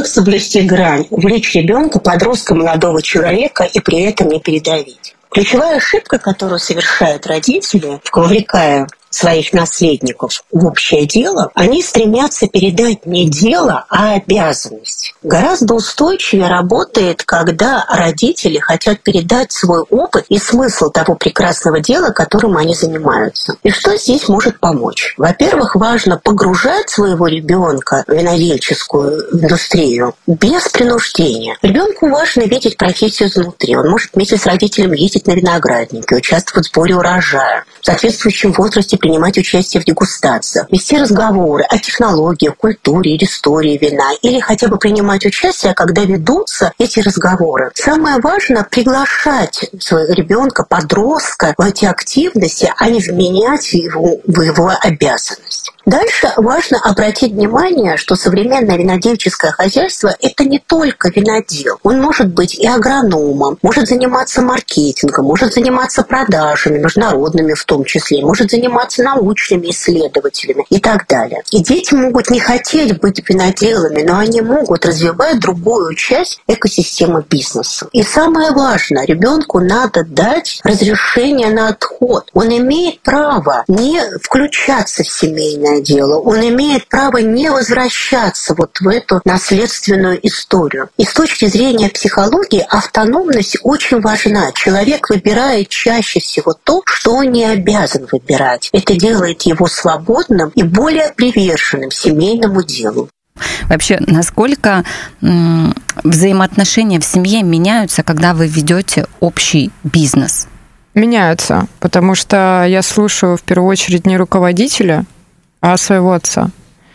Как соблюсти грань, увлечь ребенка, подростка, молодого человека и при этом не передавить? Ключевая ошибка, которую совершают родители, вовлекая своих наследников в общее дело, они стремятся передать не дело, а обязанность. Гораздо устойчивее работает, когда родители хотят передать свой опыт и смысл того прекрасного дела, которым они занимаются. И что здесь может помочь? Во-первых, важно погружать своего ребенка в винодельческую индустрию без принуждения. Ребенку важно видеть профессию изнутри. Он может вместе с родителями ездить на виноградники, участвовать в сборе урожая, в соответствующем возрасте принимать участие в дегустациях, вести разговоры о технологиях, культуре или истории вина, или хотя бы принимать участие, когда ведутся эти разговоры. Самое важное — приглашать своего ребенка, подростка в эти активности, а не вменять его в его обязанность. Дальше важно обратить внимание, что современное винодельческое хозяйство — это не только винодел. Он может быть и агрономом, может заниматься маркетингом, может заниматься продажами, международными в том числе, может заниматься научными исследователями и так далее. И дети могут не хотеть быть виноделами, но они могут развивать другую часть экосистемы бизнеса. И самое важное, ребенку надо дать разрешение на отход. Он имеет право не включаться в семейное дело, он имеет право не возвращаться вот в эту наследственную историю. И с точки зрения психологии автономность очень важна. Человек выбирает чаще всего то, что он не обязан выбирать. Это делает его свободным и более приверженным семейному делу. Вообще, насколько взаимоотношения в семье меняются, когда вы ведете общий бизнес? Меняются, потому что я слушаю в первую очередь не руководителя, а своего отца.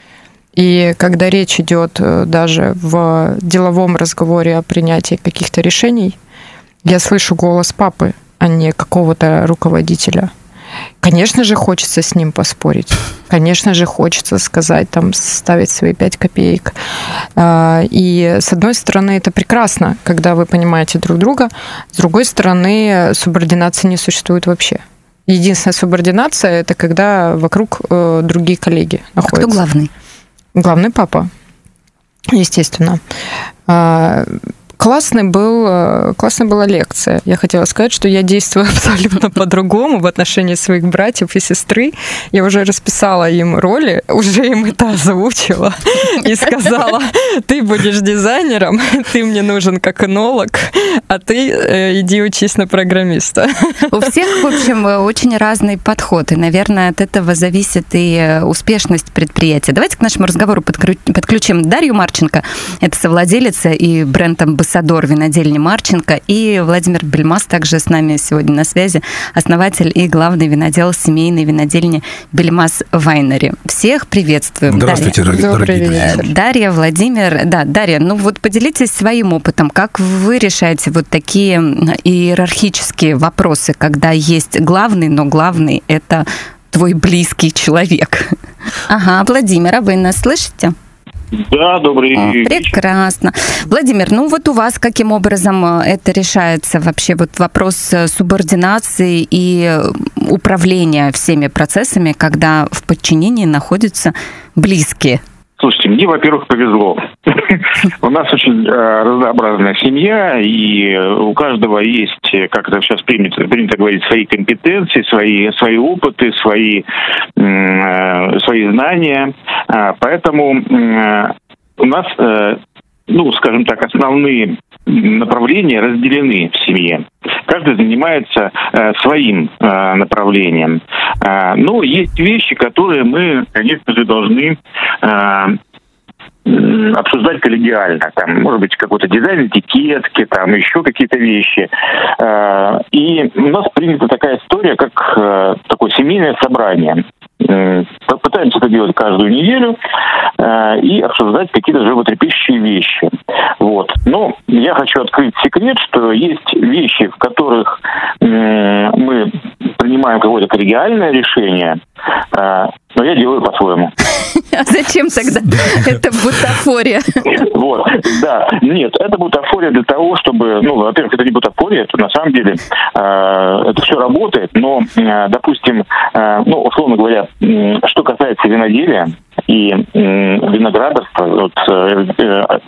И когда речь идет даже в деловом разговоре о принятии каких-то решений, я слышу голос папы, а не какого-то руководителя. Конечно же, хочется с ним поспорить. Конечно же, хочется сказать, там, ставить свои 5 копеек. И, с одной стороны, это прекрасно, когда вы понимаете друг друга. С другой стороны, субординации не существует вообще. Единственная субординация — это когда вокруг другие коллеги находятся. А кто главный? Главный папа, естественно. Классная была лекция. Я хотела сказать, что я действую абсолютно по-другому в отношении своих братьев и сестры. Я уже расписала им роли, уже им это озвучила и сказала: ты будешь дизайнером, ты мне нужен как энолог, а ты иди учись на программиста. У всех, в общем, очень разный подход, и, наверное, от этого зависит и успешность предприятия. Давайте к нашему разговору подключим Дарью Марченко. Это совладелица и бренд-амбассадор винодельни Марченко, и Владимир Бельмас также с нами сегодня на связи, основатель и главный винодел семейной винодельни Бельмас Вайнери. Всех приветствуем. Здравствуйте, дорогие друзья. Дарья, Владимир. Да, Дарья, ну вот поделитесь своим опытом. Как вы решаете вот такие иерархические вопросы, когда есть главный, но главный — это твой близкий человек? Ага, Владимир, а вы нас слышите? Да, добрый вечер. Прекрасно. Владимир, ну вот у вас каким образом это решается вообще, вот вопрос субординации и управления всеми процессами, когда в подчинении находятся близкие? Слушайте, мне, во-первых, повезло. У нас очень разнообразная семья, и у каждого есть, как это сейчас принято говорить, свои компетенции, свои опыты, свои знания. Поэтому у нас, скажем так, основные направления разделены в семье. Каждый занимается своим направлением. Но есть вещи, которые мы, конечно же, должны обсуждать коллегиально. Там, может быть, какой-то дизайн этикетки, там еще какие-то вещи. И у нас принята такая история, как такое семейное собрание. Пытаемся это делать каждую неделю и обсуждать какие-то животрепещущие вещи. Вот. Но я хочу открыть секрет, что есть вещи, в которых мы принимаем какое-то коллегиальное решение, но я делаю по-своему. А зачем тогда? Это бутафория. Вот, да. Нет, это бутафория для того, чтобы, во-первых, это не бутафория, это на самом деле это все работает, но, допустим, условно говоря, что касается виноделия и виноградарства,